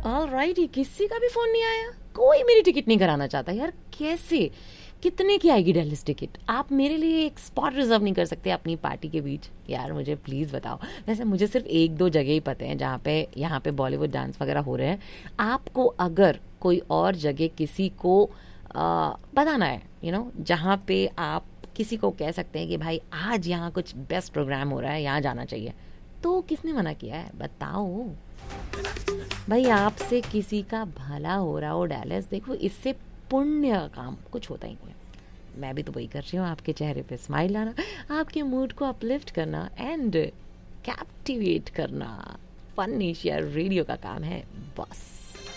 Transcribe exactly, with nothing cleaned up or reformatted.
Alright, किसी का भी फोन नहीं आया, कोई मेरी टिकट नहीं कराना चाहता यार। कैसे, कितने की आएगी डेलिस टिकट? आप मेरे लिए एक स्पॉट रिजर्व नहीं कर सकते अपनी पार्टी के बीच? यार मुझे प्लीज़ बताओ। वैसे मुझे सिर्फ एक दो जगह ही पता है जहाँ पे यहाँ पे बॉलीवुड डांस वगैरह हो रहे हैं। आपको अगर कोई और जगह किसी को आ, बताना है, यू नो, जहाँ पे आप किसी को कह सकते हैं कि भाई आज यहाँ कुछ बेस्ट प्रोग्राम हो रहा है, यहाँ जाना चाहिए, तो किसने मना किया है? बताओ भाई। आपसे किसी का भला हो रहा हो डेलिस, देखो इससे पुण्य का काम कुछ होता ही नहीं है। मैं भी तो वही कर रही हूँ, आपके चेहरे पे स्माइल लाना, आपके मूड को अपलिफ्ट करना एंड कैप्टिवेट करना। फन एशिया रेडियो का काम है बस।